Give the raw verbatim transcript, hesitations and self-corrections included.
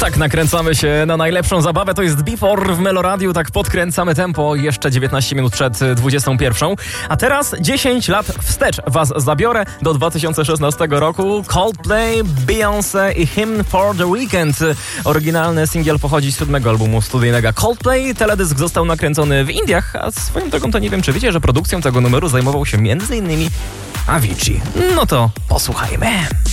Tak, nakręcamy się na najlepszą zabawę. To jest Before w Meloradiu. Tak podkręcamy tempo jeszcze dziewiętnaście minut przed dwudziestą pierwszą. A teraz dziesięć lat wstecz was zabiorę do dwa tysiące szesnastego roku. Coldplay, Beyoncé i Hymn for the Weekend. Oryginalny singiel pochodzi z siódmego albumu studyjnego Coldplay. Teledysk został nakręcony w Indiach, a swoją drogą to nie wiem, czy wiecie, że produkcją tego numeru zajmował się między innymi Avicii. No to posłuchajmy.